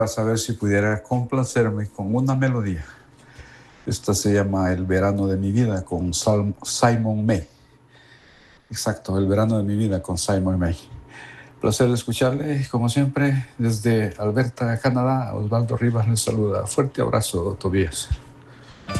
a saber si pudiera complacerme con una melodía. Esta se llama El verano de mi vida con Simon May. Exacto, El verano de mi vida con Simon May. Placer de escucharle, como siempre, desde Alberta, Canadá. Osvaldo Rivas les saluda. Fuerte abrazo, Tobías.